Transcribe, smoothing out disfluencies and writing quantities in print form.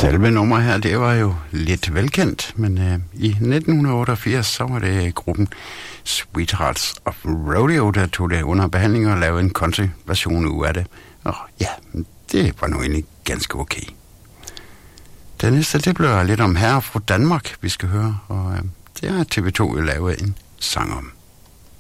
Selve nummer her, det var jo lidt velkendt, men i 1988, så var det gruppen Sweethearts of Rodeo, der tog det under behandling og lavede en country-version ud af det. Og ja, det var nu egentlig ganske okay. Det næste, det bliver lidt om herre fra Danmark, vi skal høre, og det har TV2 lavet en sang om.